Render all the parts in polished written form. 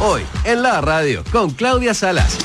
Hoy, en la radio, con Claudia Salas.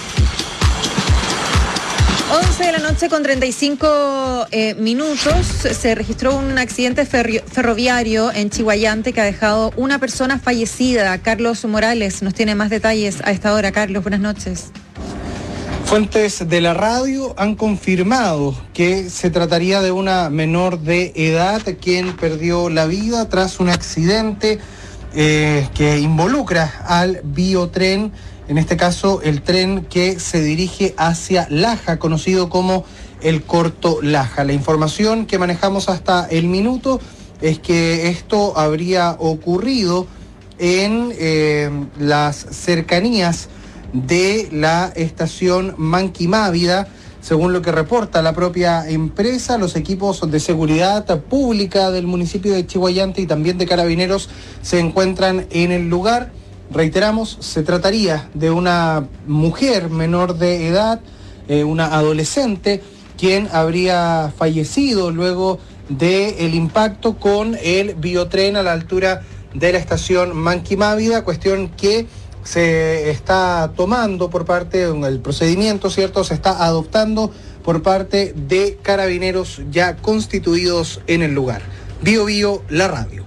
11 de la noche con 35 minutos, se registró un accidente ferroviario en Chiguayante que ha dejado una persona fallecida. Carlos Morales nos tiene más detalles a esta hora. Carlos, buenas noches. Fuentes de la radio han confirmado que se trataría de una menor de edad quien perdió la vida tras un accidente que involucra al biotren. En este caso, el tren que se dirige hacia Laja, conocido como el Corto Laja. La información que manejamos hasta el minuto es que esto habría ocurrido en las cercanías de la estación Manquimávida. Según lo que reporta la propia empresa, los equipos de seguridad pública del municipio de Chiguayante y también de Carabineros se encuentran en el lugar. Reiteramos, se trataría de una mujer menor de edad, una adolescente, quien habría fallecido luego del impacto con el biotren a la altura de la estación Manquimávida, cuestión que se está tomando por parte del procedimiento, ¿cierto? Se está adoptando por parte de Carabineros ya constituidos en el lugar. Bio Bio, la radio.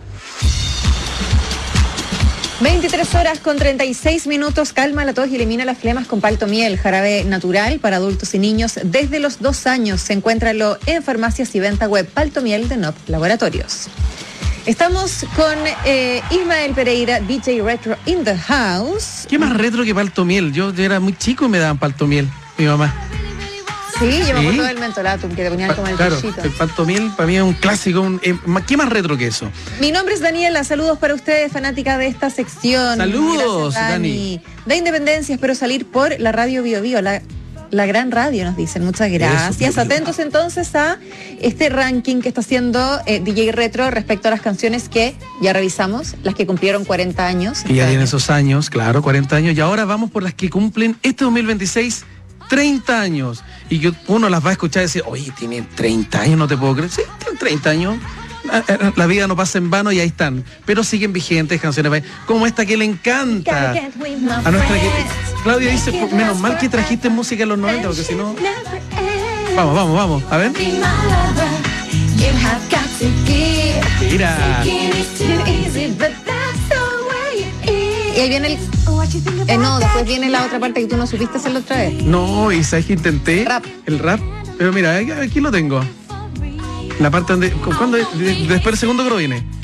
23 horas con 36 minutos, calma la tos y elimina las flemas con Paltomiel, jarabe natural para adultos y niños desde los 2 años. Encuéntralo en farmacias y venta web. Paltomiel de NOP Laboratorios. Estamos con Ismael Pereira, DJ Retro in the house. ¿Qué más retro que Paltomiel? Yo era muy chico y me daban Paltomiel, mi mamá. Sí, yo me acuerdo del mentolatum que te ponían como el claro, cuchito. el Paltomiel para mí es un clásico. ¿Qué más retro que eso? Mi nombre es Daniela, saludos para ustedes, fanática de esta sección. Saludos, gracias, Dani. De Independencia, espero salir por la radio Bio Bio, la gran radio, nos dicen. Muchas gracias. Eso. Atentos entonces a este ranking que está haciendo DJ Retro respecto a las canciones que ya revisamos, las que cumplieron 40 años. Que ya tienen esos años, claro, 40 años. Y ahora vamos por las que cumplen este 2026 30 años. Y que uno las va a escuchar y decir, oye, tienen 30 años, no te puedo creer. Sí, tienen 30 años. La vida no pasa en vano y ahí están. Pero siguen vigentes canciones como esta que le encanta a nuestra Claudia dice, menos mal que trajiste música en los 90, porque si no... Vamos, a ver. Mira. Y ahí viene no, después viene la otra parte que tú no supiste hacerlo otra vez. No, y sabes que intenté el rap, pero mira, aquí lo tengo. La parte donde, ¿cuándo? Después del segundo creo viene.